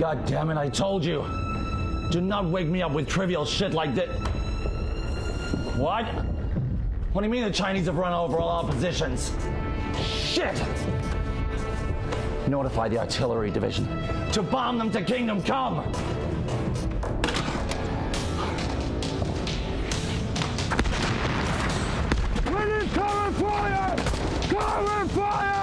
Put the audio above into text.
God damn it, I told you. Do not wake me up with trivial shit like this. What? What do you mean the Chinese have run over all our positions? Shit! Notify the artillery division to bomb them to Kingdom Come! We need cover fire! Cover fire!